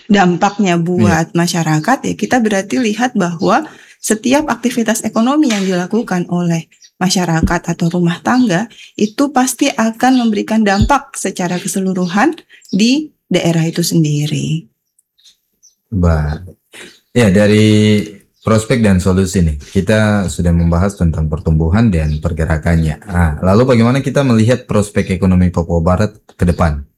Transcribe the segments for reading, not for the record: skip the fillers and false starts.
dampaknya buat masyarakat, ya kita berarti lihat bahwa setiap aktivitas ekonomi yang dilakukan oleh masyarakat atau rumah tangga itu pasti akan memberikan dampak secara keseluruhan di daerah itu sendiri. Baik. Ya, dari prospek dan solusi nih, kita sudah membahas tentang pertumbuhan dan pergerakannya. Nah, lalu bagaimana kita melihat prospek ekonomi Papua Barat ke depan?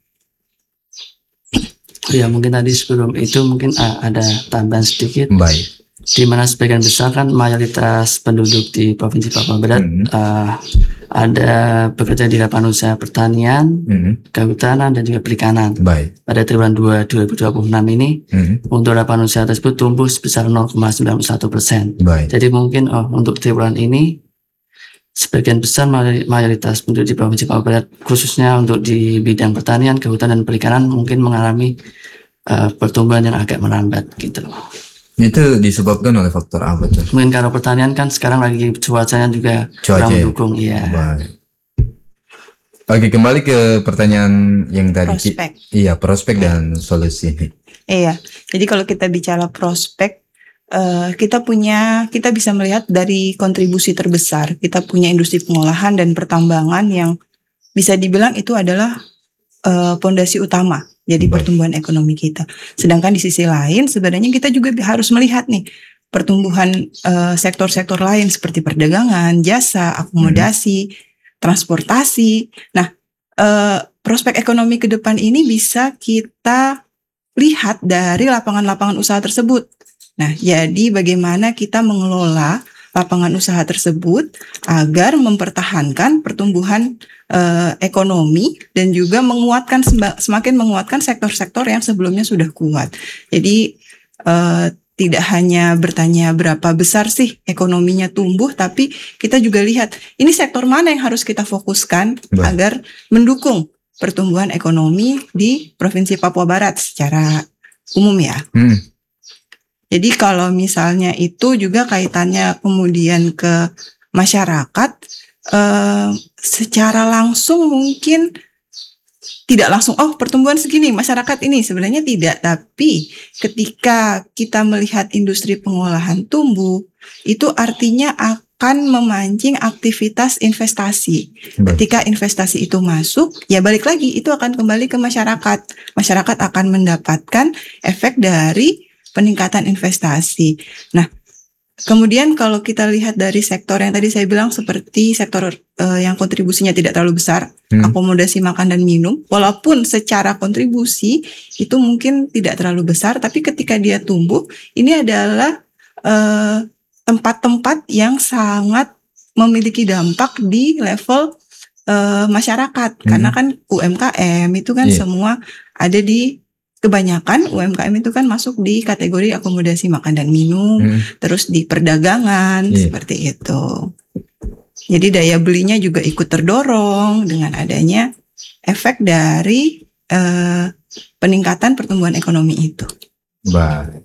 Ya, mungkin tadi sebelum itu mungkin ada tambahan sedikit. Baik. Di mana sebagian besar kan mayoritas penduduk di Provinsi Papua Barat ada bekerja di lapangan usaha pertanian, kehutanan dan juga perikanan. Baik. Pada triwulan 2 2026 ini untuk lapangan usaha tersebut tumbuh sebesar 0,91%. Baik. Jadi mungkin untuk triwulan ini sebagian besar mayoritas penduduk di Provinsi Papua Barat khususnya untuk di bidang pertanian, kehutanan dan perikanan mungkin mengalami pertumbuhan yang agak melambat gitu. Itu disebabkan oleh faktor apa tuh? Mungkin kalau pertanian kan sekarang lagi cuacanya juga kurang mendukung, iya. Baik. Oke, kembali ke pertanyaan yang tadi. Prospek. Iya, prospek dan solusi. Iya, jadi kalau kita bicara prospek, kita bisa melihat dari kontribusi terbesar. Kita punya industri pengolahan dan pertambangan yang bisa dibilang itu adalah pondasi utama jadi pertumbuhan ekonomi kita. Sedangkan di sisi lain sebenarnya kita juga harus melihat nih pertumbuhan sektor-sektor lain seperti perdagangan, jasa, akomodasi, transportasi. Nah, prospek ekonomi ke depan ini bisa kita lihat dari lapangan-lapangan usaha tersebut. Nah, jadi bagaimana kita mengelola lapangan usaha tersebut agar mempertahankan pertumbuhan ekonomi dan juga semakin menguatkan sektor-sektor yang sebelumnya sudah kuat. Jadi tidak hanya bertanya berapa besar sih ekonominya tumbuh, tapi kita juga lihat ini sektor mana yang harus kita fokuskan agar mendukung pertumbuhan ekonomi di Provinsi Papua Barat secara umum ya. Jadi kalau misalnya itu juga kaitannya kemudian ke masyarakat, secara langsung mungkin tidak langsung, pertumbuhan segini, masyarakat ini sebenarnya tidak. Tapi ketika kita melihat industri pengolahan tumbuh, itu artinya akan memancing aktivitas investasi. Ketika investasi itu masuk, ya balik lagi, itu akan kembali ke masyarakat. Masyarakat akan mendapatkan efek dari peningkatan investasi. Nah, kemudian kalau kita lihat dari sektor yang tadi saya bilang seperti sektor yang kontribusinya tidak terlalu besar, akomodasi makan dan minum, walaupun secara kontribusi itu mungkin tidak terlalu besar, tapi ketika dia tumbuh, ini adalah tempat-tempat yang sangat memiliki dampak di level masyarakat, karena kan UMKM itu kan semua ada di kebanyakan UMKM itu kan masuk di kategori akomodasi makan dan minum, terus di perdagangan seperti itu. Jadi daya belinya juga ikut terdorong dengan adanya efek dari peningkatan pertumbuhan ekonomi itu. Baik.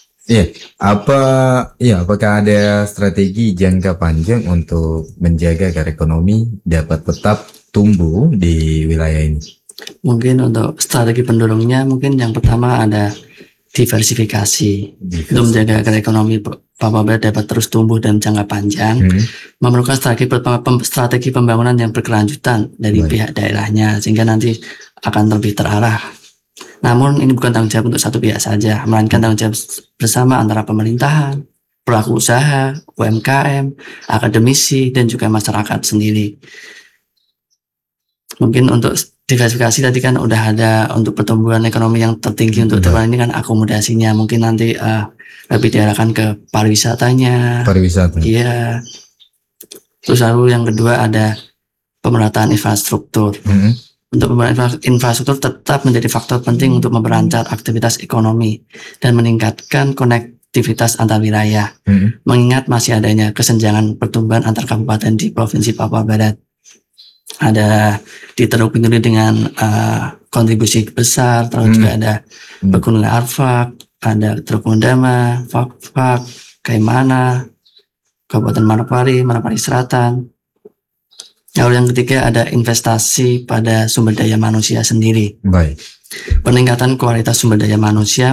Apakah ada strategi jangka panjang untuk menjaga agar ekonomi dapat tetap tumbuh di wilayah ini? Mungkin untuk strategi pendorongnya, mungkin yang pertama ada diversifikasi. Untuk menjaga agar ekonomi Papua Barat dapat terus tumbuh dalam jangka panjang, memerlukan strategi pembangunan yang berkelanjutan dari pihak daerahnya, sehingga nanti akan lebih terarah. Namun ini bukan tanggung jawab untuk satu pihak saja, melainkan tanggung jawab bersama antara pemerintahan, pelaku usaha, UMKM, akademisi, dan juga masyarakat sendiri. Mungkin untuk diversifikasi tadi kan udah ada untuk pertumbuhan ekonomi yang tertinggi untuk tahun ini kan akomodasinya, mungkin nanti lebih diarahkan ke pariwisatanya. Iya. Terus lalu yang kedua ada pemerataan infrastruktur. Untuk pemerataan infrastruktur tetap menjadi faktor penting untuk memperlancar aktivitas ekonomi dan meningkatkan konektivitas antar wilayah. Mengingat masih adanya kesenjangan pertumbuhan antar kabupaten di Provinsi Papua Barat. Ada di Teluk Bintuni dengan kontribusi besar, terus juga ada Pegunungan Arfak, ada Teluk Mundama, Fak, Kaimana, Kabupaten Manokwari Selatan. Lalu yang ketiga ada investasi pada sumber daya manusia sendiri. Peningkatan kualitas sumber daya manusia